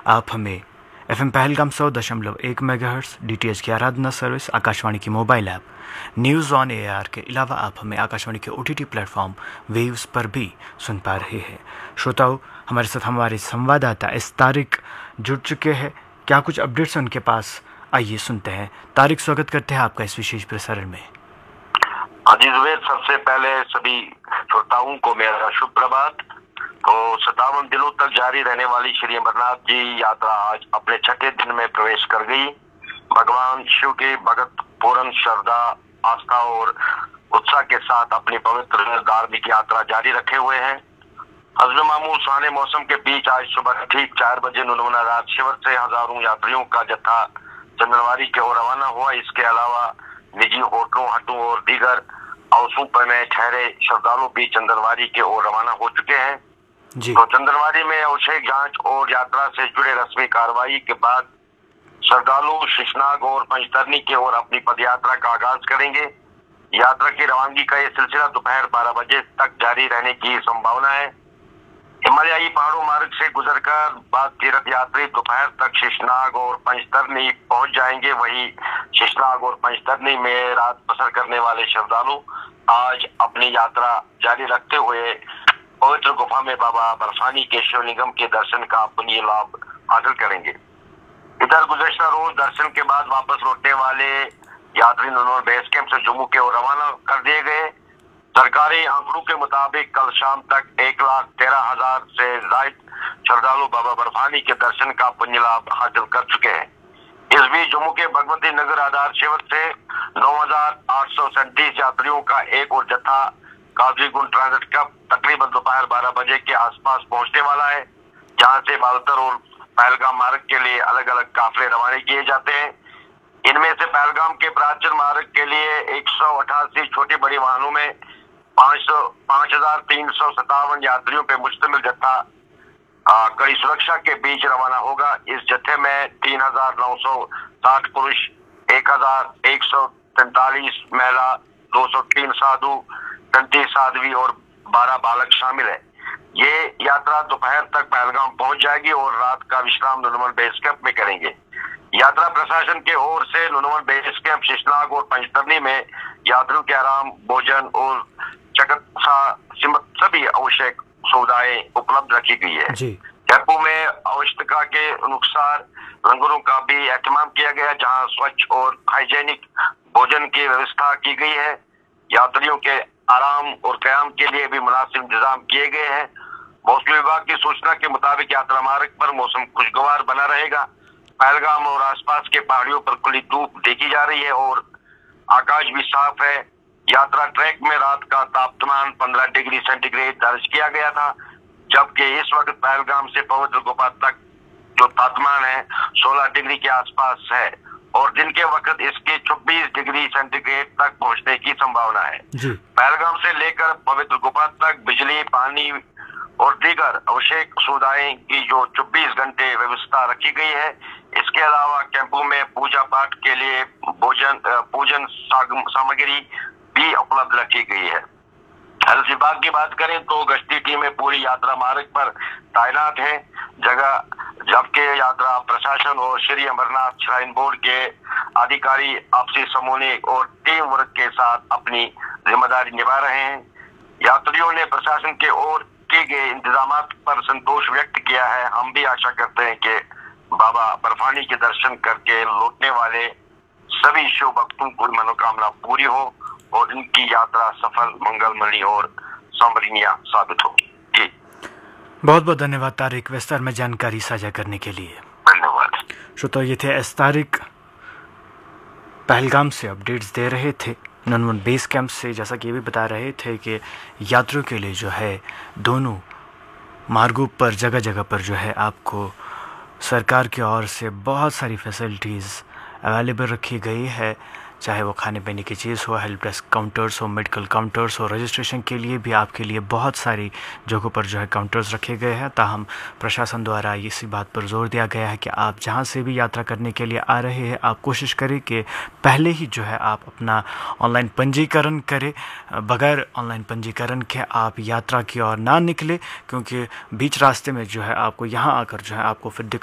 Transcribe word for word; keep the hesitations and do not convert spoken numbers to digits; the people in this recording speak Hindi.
आप हमें एफ एम पहलगाम सौ दशमलव एक मेगाहर्ट्ज़ डी टी एच की आराधना सर्विस, आकाशवाणी की mobile app news on A R के अलावा आप हमें आकाशवाणी के O T T platform waves पर भी सुन पा रहे हैं। श्रोताओं, हमारे साथ हमारे संवाददाता इस तारिक जुड़ चुके हैं। क्या कुछ अपडेट्स हैं उनके पास, आइए सुनते हैं। तारिक, स्वागत करते हैं आपका इस विशेष प्रसारण में। अजी जुबैर, सबसे पहले सभी श्रोताओं को मेरा शुभ प्रभात। तो सतावन दिनों तक जारी रहने वाली श्री अमरनाथ जी यात्रा आज अपने छठे दिन में प्रवेश कर गई। भगवान शिव के भगत पूर्ण श्रद्धा, आस्था और उत्साह के साथ अपनी पवित्र धार्मिक यात्रा जारी रखे हुए हैं। हज़्र मामूल सुहाने मौसम के बीच आज सुबह ठीक चार बजे नुनमुना राज शिविर से हजारों यात्रियों का जत्था चंदनवारी की ओर रवाना हुआ। इसके अलावा निजी होटलों, हटों और दीगर आवासों पर में ठहरे श्रद्धालु भी चंदनवारी की ओर रवाना हो चुके हैं। जी। तो चंदनवारी में आवश्यक जांच और यात्रा से जुड़े रस्मी कार्रवाई के बाद श्रद्धालु शेषनाग और पंचतरणी की ओर अपनी पदयात्रा का आगाज करेंगे। यात्रा की रवानगी का यह सिलसिला दोपहर बारह बजे तक जारी रहने की संभावना है। हिमालयी पहाड़ों मार्ग से गुजरकर बाद तीर्थ यात्री दोपहर तक शेषनाग और पंचतरणी पहुंच जाएंगे। वहीं शेषनाग और पंचतरणी में रात बसर करने वाले श्रद्धालु आज अपनी यात्रा जारी रखते हुए पवित्र गुफा में बाबा बर्फानी के शिवलिंगम के दर्शन का पुण्य लाभ हासिल करेंगे। इधर गुज़श्ता रोज दर्शन के बाद वापस लौटने वाले यात्री नुनमुना बेस कैंप से जम्मू के ओर रवाना कर दिए गए। सरकारी आंकड़ों के मुताबिक कल शाम तक एक लाख तेरह हजार से ज्यादा श्रद्धालु बाबा बर्फानी के दर्शन का पुण्य लाभ हासिल कर चुके हैं। इस बीच जम्मू के भगवती नगर आधार शिविर से नौ हजार आठ सौ सैंतीस यात्रियों का एक और जत्था काजीगुंड ट्रांजिट कप तकरीबन दोपहर बारह बजे के आसपास पहुंचने वाला है, जहां से बालतर और पहलगाम मार्ग के लिए अलग अलग काफिले रवाना किए जाते हैं। इनमें से पहलगाम के प्राचीन मार्ग के लिए एक सौ अठासी छोटी बड़ी वाहनों में पाँच सौ पाँच हजार तीन सौ सत्तावन यात्रियों पे मुश्तमिल जत्था कड़ी सुरक्षा के बीच रवाना होगा। इस जत्थे में तीन हजार नौ सौ साठ पुरुष, एक हजार एक सौ तैतालीस महिला, दो सौ तीन साधु, तैंतीस साध्वी और बारह बालक शामिल है। ये यात्रा दोपहर तक पहलगाम पहुंच जाएगी और रात का विश्राम नुनमुना बेस कैंप में करेंगे। यात्रा प्रशासन के ओर से नुनमुना बेस कैंप शेषनाग और पंचतरणी में यात्रियों के आराम, भोजन और चिकित्सा सभी आवश्यक सुविधाएं उपलब्ध रखी गई है। जयपुर में आवश्यकता के अनुसार लंगरों का भी एहतमाम किया गया, जहां स्वच्छ और हाइजेनिक भोजन की व्यवस्था की गई है। यात्रियों के आराम और कयाम के लिए भी मुनासिब इंतजाम किए गए हैं। मौसम विभाग की सूचना के मुताबिक यात्रा मार्ग पर मौसम खुशगवार बना रहेगा। पहलगाम और आसपास के पहाड़ियों पर खुली धूप देखी जा रही है और आकाश भी साफ है। यात्रा ट्रैक में रात का तापमान पंद्रह डिग्री सेंटीग्रेड दर्ज किया गया था, जबकि इस वक्त पहलगाम से पवित्र गुफा तक जो तापमान है सोलह डिग्री के आसपास है और दिन के वक्त इसके छब्बीस डिग्री सेंटीग्रेड तक पहुंचने की संभावना है। पहलगाम से लेकर पवित्र गुफा तक बिजली, पानी और दीगर आवश्यक सुविधाएं की जो चौबीस घंटे व्यवस्था रखी गई है। इसके अलावा कैंपों में पूजा पाठ के लिए भोजन पूजन सामग्री भी उपलब्ध रखी गई है। हेल्थ विभाग की बात करें तो गश्ती टीमें पूरी यात्रा मार्ग पर तैनात है। जगह जबकि यात्रा प्रशासन और श्री अमरनाथ श्राइन बोर्ड के अधिकारी आपसी समन्वय और टीम वर्क के साथ अपनी जिम्मेदारी निभा रहे हैं। यात्रियों ने प्रशासन के ओर किए गए इंतजाम पर संतोष व्यक्त किया है। हम भी आशा करते हैं कि बाबा बर्फानी के दर्शन करके लौटने वाले सभी शिव भक्तों को मनोकामना पूरी हो और इनकी यात्रा सफल, मंगलमयी और समरणीय साबित हो। जी, बहुत बहुत धन्यवाद तारिक, विस्तार में जानकारी साझा करने के लिए। धन्यवाद। श्रोता, ये थे एस तारिक, पहलगाम से अपडेट्स दे रहे थे नुनमुना बेस कैंप से। जैसा कि ये भी बता रहे थे कि यात्रियों के लिए जो है दोनों मार्गों पर जगह जगह पर जो है आपको सरकार की ओर से बहुत सारी फैसिलिटीज़ अवेलेबल रखी गई है, चाहे वो खाने पीने की चीज़ हो, हेल्प डेस्क काउंटर्स हो, मेडिकल काउंटर्स हो, रजिस्ट्रेशन के लिए भी आपके लिए बहुत सारी जगहों पर जो है काउंटर्स रखे गए हैं। ताहम प्रशासन द्वारा इसी बात पर जोर दिया गया है कि आप जहां से भी यात्रा करने के लिए आ रहे हैं, आप कोशिश करें कि पहले ही जो है आप अपना ऑनलाइन पंजीकरण करें। बगैर ऑनलाइन पंजीकरण के आप यात्रा की ओर ना निकले, क्योंकि बीच रास्ते में जो है आपको यहाँ आकर जो है आपको फिर